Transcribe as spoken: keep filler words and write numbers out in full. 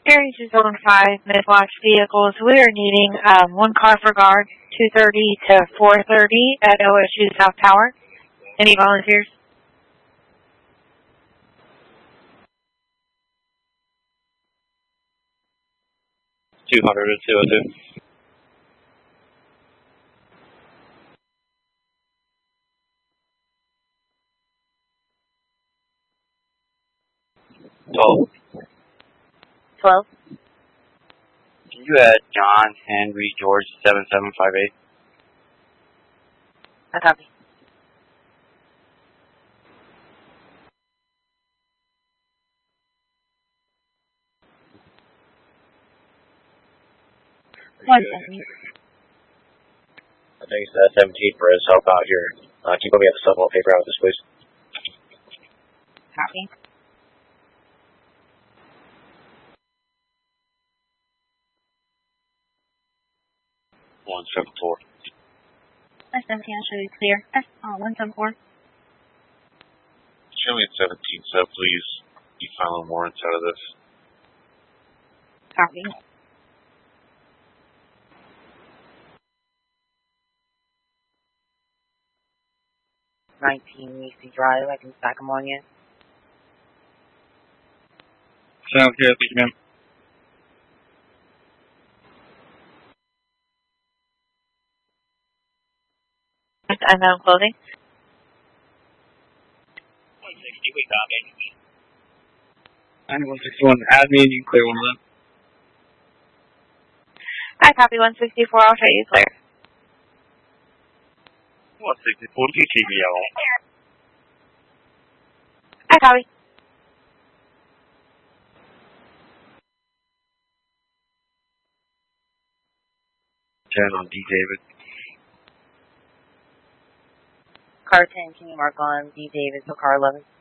Carry two seven five mid-watch vehicles. We are needing um, one car for guard, two thirty to four thirty at O S U South Tower. Any volunteers? two hundred to two oh two. twelve. twelve. Can you add John Henry George seven seven five eight? I copy. One second. I think it's uh, seventeen for us. Help out here. Uh, can you put me at the supplemental paper out with this, please? Copy. one seven four. S seventeen, I'll show you clear. S, uh, one seven four. Show me at seventeen, so please. You filing warrants out of this. Copy. nineteen Easy Drive, I can stack them on you. Sounds good, thank you, ma'am. Unknown clothing. one sixty, we got me. ninety-one sixty-one, add me and you can clear one of them. I copy one sixty-four, I'll show you clear. one sixty-four, you keep me out. I copy. ten on D. David. Car ten, can you mark on D. David for car eleven?